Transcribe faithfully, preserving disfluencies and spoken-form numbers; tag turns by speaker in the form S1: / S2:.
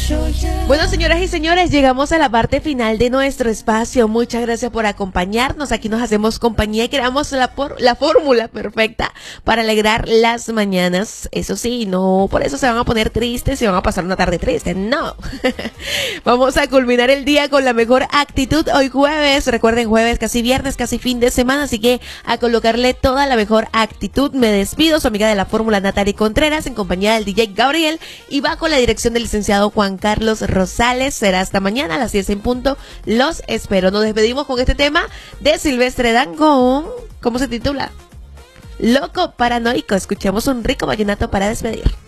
S1: Bueno, señoras y señores, llegamos a la parte final de nuestro espacio. Muchas gracias por acompañarnos. Aquí nos hacemos compañía y creamos la, por, la fórmula perfecta para alegrar las mañanas. Eso sí, no por eso se van a poner tristes y van a pasar una tarde triste. No. Vamos a culminar el día con la mejor actitud hoy jueves. Recuerden, jueves, casi viernes, casi fin de semana. Así que a colocarle toda la mejor actitud. Me despido, su amiga de la fórmula Natari Contreras, en compañía del D J Gabriel y bajo la dirección del licenciado Juan Carlos Rosales. Será hasta mañana a las diez en punto. Los espero. Nos despedimos con este tema de Silvestre Dangond. ¿Cómo se titula? Loco Paranoico. Escuchemos un rico vallenato para despedir.